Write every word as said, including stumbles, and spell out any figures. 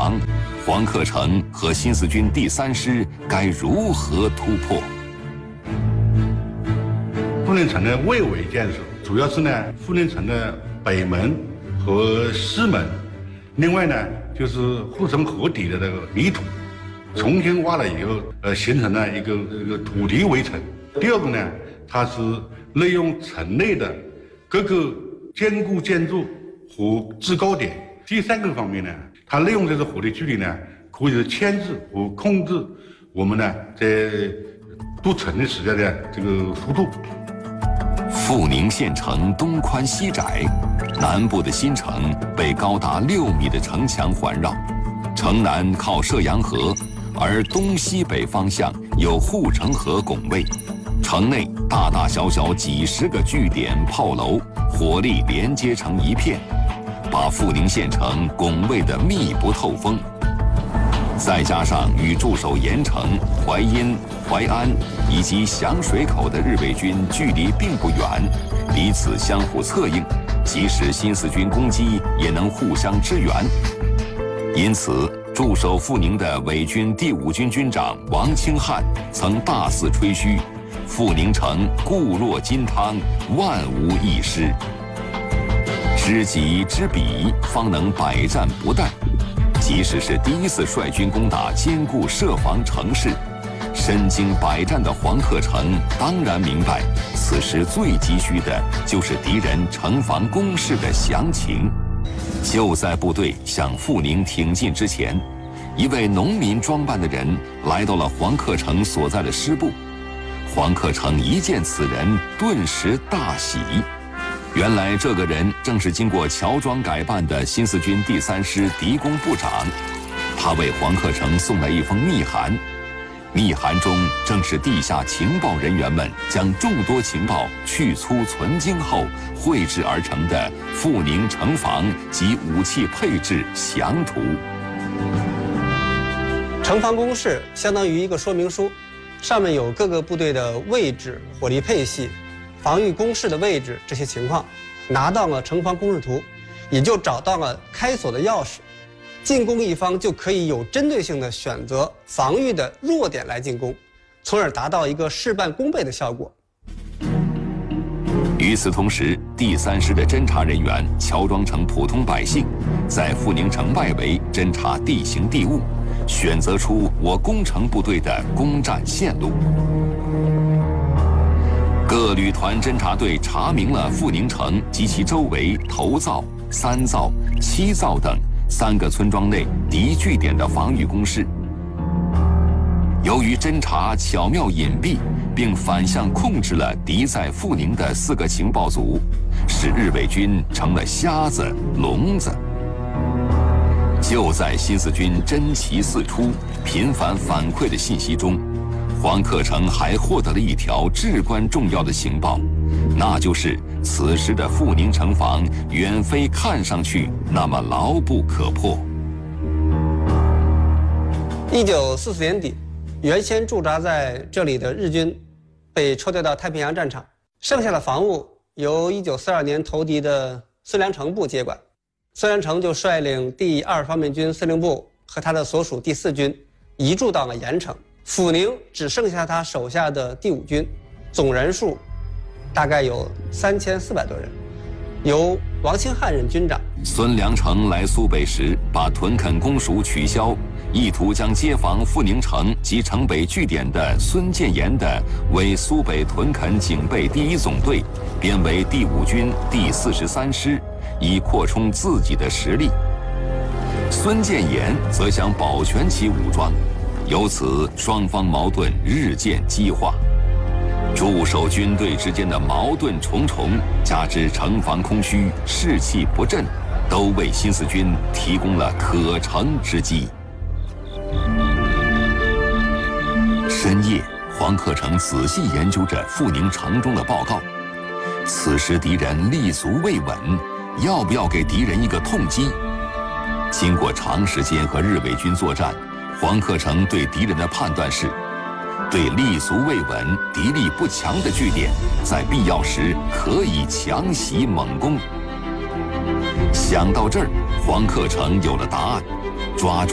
场，黄克诚和新四军第三师该如何突破？ 富宁城的外围建设，主要是呢富宁城的北门和西门，另外呢就是护城河底的这个泥土，重新挖了以后，呃，形成了一个一个土地围城。第二个呢，它是利用城内的各个坚固建筑和制高点。第三个方面呢，它利用这个火力距离呢，可以牵制和控制我们呢在筑城的时间的这个速度。 富宁县城东宽西窄，南部的新城被高达六米的城墙环绕，城南靠射阳河，而东西北方向有护城河拱卫。城内大大小小几十个据点炮楼，火力连接成一片，把富宁县城拱卫得密不透风。再加上与驻守盐城、淮阴、淮安以及响水口的日伪军距离并不远，彼此相互策应，即使新四军攻击也能互相支援。因此，驻守富宁的伪军第五军军长王清汉曾大肆吹嘘：“富宁城固若金汤，万无一失。知己知彼，方能百战不殆。”即使是第一次率军攻打坚固设防城市，身经百战的黄克诚当然明白，此时最急需的就是敌人城防工事的详情。就在部队向富宁挺进之前，一位农民装扮的人来到了黄克诚所在的师部。黄克诚一见此人，顿时大喜。原来这个人正是经过乔装改扮的新四军第三师敌工部长，他为黄克诚送来一封密函，密函中正是地下情报人员们将众多情报去粗存精后绘制而成的富宁城防及武器配置详图。 城防工事相当于一个说明书，上面有各个部队的位置、火力配系、防御工事的位置这些情况，拿到了城防工事图，也就找到了开锁的钥匙，进攻一方就可以有针对性的选择防御的弱点来进攻，从而达到一个事半功倍的效果。 与此同时，第三师的侦察人员乔装成普通百姓，在富宁城外围侦察地形地物，选择出我攻城部队的攻占线路。各旅团侦察队查明了富宁城及其周围头灶、三灶、七灶等三个村庄内敌据点的防御工事。由于侦察巧妙隐蔽，并反向控制了敌在富宁的四个情报组，使日伪军成了瞎子、聋子。就在新四军侦奇四出、频繁反馈的信息中，黄克诚还获得了一条至关重要的情报，那就是此时的富宁城防远非看上去那么牢不可破。 一九四四年底，原先驻扎在这里的日军被抽调到太平洋战场，剩下的防务由一九四二年投敌的孙良诚部接管。孙良诚就率领第二方面军司令部和他的所属第四军移驻到了盐城。阜宁只剩下他手下的第五军，总人数大概有三千四百多人，由王清汉任军长。 孙良诚来苏北时，把屯垦公署取消，意图将接防富宁城及城北据点的孙建言的为苏北屯垦警备第一总队编为第五军第四十三师，以扩充自己的实力。孙建言则想保全其武装。由此，双方矛盾日渐激化，驻守军队之间的矛盾重重，加之城防空虚、士气不振，都为新四军提供了可乘之机。深夜，黄克诚仔细研究着富宁城中的报告。此时敌人立足未稳，要不要给敌人一个痛击？经过长时间和日伪军作战，黄克诚对敌人的判断是，对立足未稳、敌力不强的据点，在必要时可以强袭猛攻。想到这儿，黄克诚有了答案：抓住